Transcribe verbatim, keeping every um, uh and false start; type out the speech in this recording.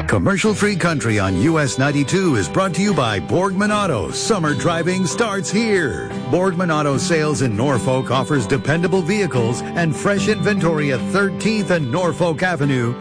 Commercial-free country on U S ninety-two is brought to you by Borgman Auto. Summer driving starts here. Borgman Auto Sales in Norfolk offers dependable vehicles and fresh inventory at thirteenth and Norfolk Avenue.